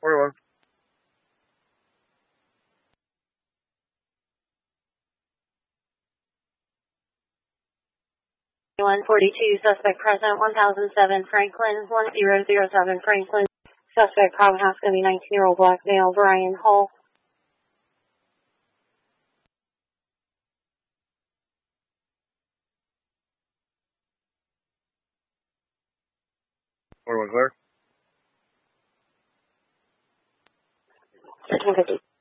41. 142, suspect present, 1007 Franklin, 1007 Franklin. Suspect probably has going to be 19-year-old black male, Brian Hull. Clear. 150.